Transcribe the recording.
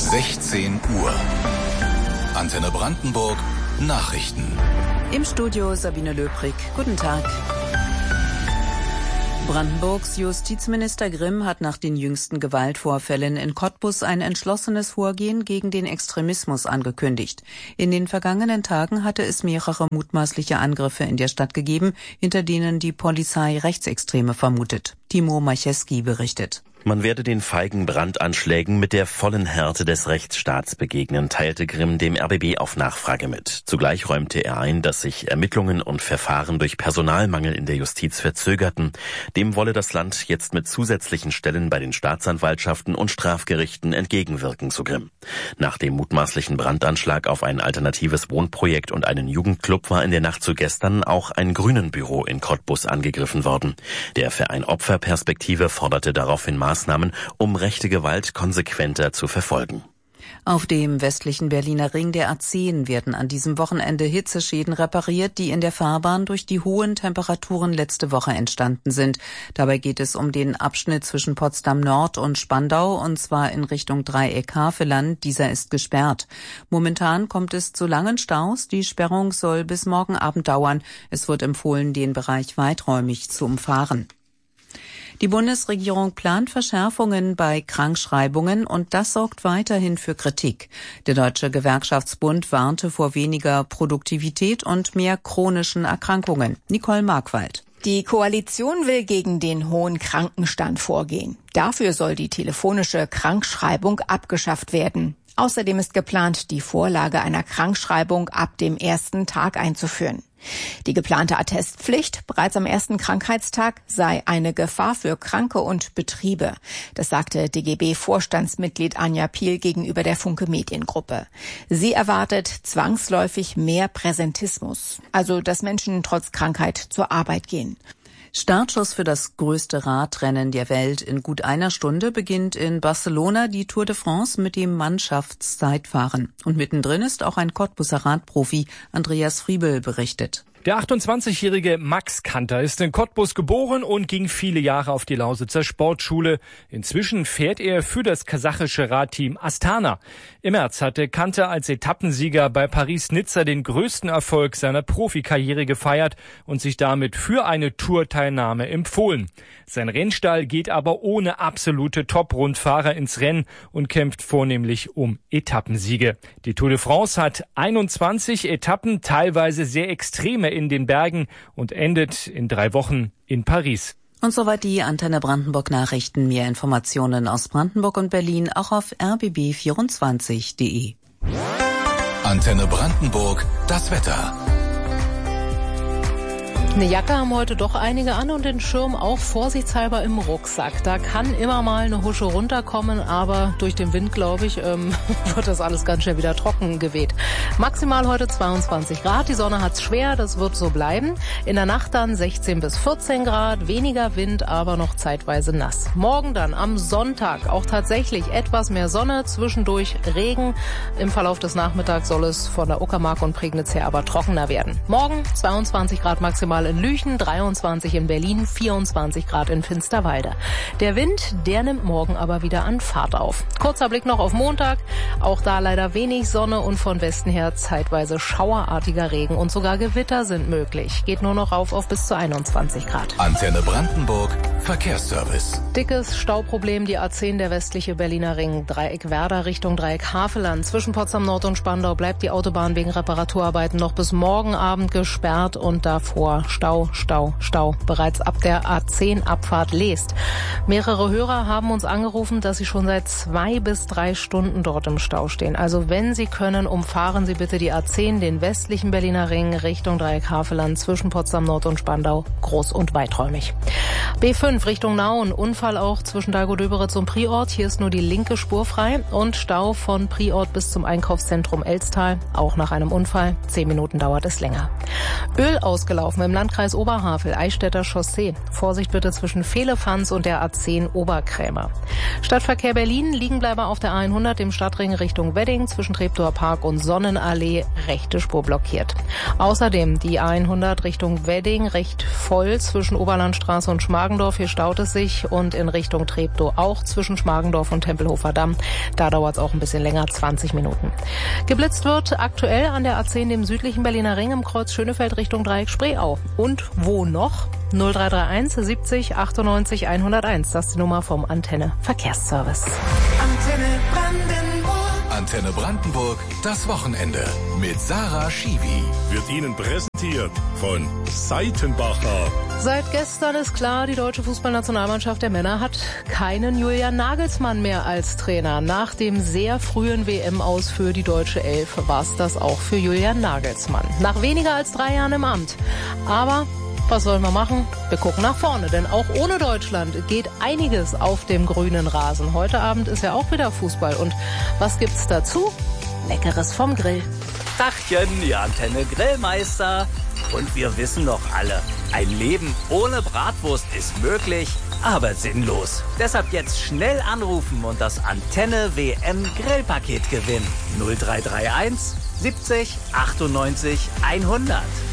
16 Uhr. Antenne Brandenburg Nachrichten. Im Studio Sabine Löbrig. Guten Tag. Brandenburgs Justizminister Grimm hat nach den jüngsten Gewaltvorfällen in Cottbus ein entschlossenes Vorgehen gegen den Extremismus angekündigt. In den vergangenen Tagen hatte es mehrere mutmaßliche Angriffe in der Stadt gegeben, hinter denen die Polizei Rechtsextreme vermutet. Timo Macheski berichtet. Man werde den feigen Brandanschlägen mit der vollen Härte des Rechtsstaats begegnen, teilte Grimm dem RBB auf Nachfrage mit. Zugleich räumte er ein, dass sich Ermittlungen und Verfahren durch Personalmangel in der Justiz verzögerten. Dem wolle das Land jetzt mit zusätzlichen Stellen bei den Staatsanwaltschaften und Strafgerichten entgegenwirken, so Grimm. Nach dem mutmaßlichen Brandanschlag auf ein alternatives Wohnprojekt und einen Jugendclub war in der Nacht zu gestern auch ein Grünenbüro in Cottbus angegriffen worden. Der Verein Opferperspektive forderte daraufhin Maßnahmen, um rechte Gewalt konsequenter zu verfolgen. Auf dem westlichen Berliner Ring der A10 werden an diesem Wochenende Hitzeschäden repariert, die in der Fahrbahn durch die hohen Temperaturen letzte Woche entstanden sind. Dabei geht es um den Abschnitt zwischen Potsdam Nord und Spandau, und zwar in Richtung Dreieck Havelland. Dieser ist gesperrt. Momentan kommt es zu langen Staus. Die Sperrung soll bis morgen Abend dauern. Es wird empfohlen, den Bereich weiträumig zu umfahren. Die Bundesregierung plant Verschärfungen bei Krankschreibungen, und das sorgt weiterhin für Kritik. Der Deutsche Gewerkschaftsbund warnte vor weniger Produktivität und mehr chronischen Erkrankungen. Nicole Markwald. Die Koalition will gegen den hohen Krankenstand vorgehen. Dafür soll die telefonische Krankschreibung abgeschafft werden. Außerdem ist geplant, die Vorlage einer Krankschreibung ab dem ersten Tag einzuführen. Die geplante Attestpflicht bereits am ersten Krankheitstag sei eine Gefahr für Kranke und Betriebe. Das sagte DGB-Vorstandsmitglied Anja Piel gegenüber der Funke Mediengruppe. Sie erwartet zwangsläufig mehr Präsentismus, also dass Menschen trotz Krankheit zur Arbeit gehen. Startschuss für das größte Radrennen der Welt. In gut einer Stunde beginnt in Barcelona die Tour de France mit dem Mannschaftszeitfahren. Und mittendrin ist auch ein Cottbuser Radprofi. Andreas Friebel berichtet. Der 28-jährige Max Kanter ist in Cottbus geboren und ging viele Jahre auf die Lausitzer Sportschule. Inzwischen fährt er für das kasachische Radteam Astana. Im März hatte Kanter als Etappensieger bei Paris-Nizza den größten Erfolg seiner Profikarriere gefeiert und sich damit für eine Tourteilnahme empfohlen. Sein Rennstall geht aber ohne absolute Top-Rundfahrer ins Rennen und kämpft vornehmlich um Etappensiege. Die Tour de France hat 21 Etappen, teilweise sehr extreme in den Bergen, und endet in 3 Wochen in Paris. Und soweit die Antenne Brandenburg Nachrichten. Mehr Informationen aus Brandenburg und Berlin auch auf rbb24.de. Antenne Brandenburg, das Wetter. Eine Jacke haben heute doch einige an und den Schirm auch vorsichtshalber im Rucksack. Da kann immer mal eine Husche runterkommen, aber durch den Wind, glaube ich, wird das alles ganz schnell wieder trocken geweht. Maximal heute 22 Grad, die Sonne hat's schwer, das wird so bleiben. In der Nacht dann 16 bis 14 Grad, weniger Wind, aber noch zeitweise nass. Morgen dann am Sonntag auch tatsächlich etwas mehr Sonne, zwischendurch Regen. Im Verlauf des Nachmittags soll es von der Uckermark und Prignitz her aber trockener werden. Morgen 22 Grad maximal in Lüchen, 23 in Berlin, 24 Grad in Finsterwalde. Der Wind, der nimmt morgen aber wieder an Fahrt auf. Kurzer Blick noch auf Montag. Auch da leider wenig Sonne und von Westen her zeitweise schauerartiger Regen und sogar Gewitter sind möglich. Geht nur noch auf bis zu 21 Grad. Antenne Brandenburg, Verkehrsservice. Dickes Stauproblem, die A10, der westliche Berliner Ring, Dreieck Werder Richtung Dreieck Havelland. Zwischen Potsdam Nord und Spandau bleibt die Autobahn wegen Reparaturarbeiten noch bis morgen Abend gesperrt und davor Stau. Bereits ab der A10-Abfahrt Leest. Mehrere Hörer haben uns angerufen, dass sie schon seit 2 bis 3 Stunden dort im Stau stehen. Also wenn Sie können, umfahren Sie bitte die A10, den westlichen Berliner Ring Richtung Dreieck Havelland zwischen Potsdam Nord und Spandau, groß und weiträumig. B5 Richtung Nauen, Unfall auch zwischen Dahlgow-Döberitz und Priort. Hier ist nur die linke Spur frei und Stau von Priort bis zum Einkaufszentrum Elstal, auch nach einem Unfall. 10 Minuten dauert es länger. Öl ausgelaufen im Landkreis Oberhavel, Eichstätter Chaussee. Vorsicht bitte zwischen Vehlefanz und der A10 Oberkrämer. Stadtverkehr Berlin, Liegenbleiber auf der A100 im Stadtring Richtung Wedding zwischen Treptower Park und Sonnenallee, rechte Spur blockiert. Außerdem die A100 Richtung Wedding recht voll zwischen Oberlandstraße und Schmargendorf. Hier staut es sich und in Richtung Treptow auch zwischen Schmargendorf und Tempelhofer Damm. Da dauert es auch ein bisschen länger, 20 Minuten. Geblitzt wird aktuell an der A10 dem südlichen Berliner Ring im Kreuz Schönefeld Richtung Dreieck Spreeau. Und wo noch? 0331 70 98 101. Das ist die Nummer vom Antenne Verkehrsservice. Antenne Brandenburg. Antenne Brandenburg, das Wochenende mit Sarah Schiwi. Wird Ihnen präsentiert von Seitenbacher. Seit gestern ist klar, die deutsche Fußballnationalmannschaft der Männer hat keinen Julian Nagelsmann mehr als Trainer. Nach dem sehr frühen WM-Aus für die deutsche Elf war es das auch für Julian Nagelsmann. Nach weniger als 3 Jahren im Amt. Aber was sollen wir machen? Wir gucken nach vorne, denn auch ohne Deutschland geht einiges auf dem grünen Rasen. Heute Abend ist ja auch wieder Fußball. Und was gibt's dazu? Leckeres vom Grill. Tachchen, die Antenne Grillmeister. Und wir wissen doch alle, ein Leben ohne Bratwurst ist möglich, aber sinnlos. Deshalb jetzt schnell anrufen und das Antenne WM Grillpaket gewinnen. 0331 70 98 100.